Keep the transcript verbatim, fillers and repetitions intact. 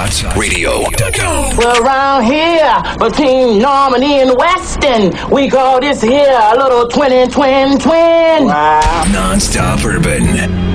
talk radio dot com. Well, around here, between Normandy and Weston, we call this here a little twin and twin twin. Wow. Non-stop urban.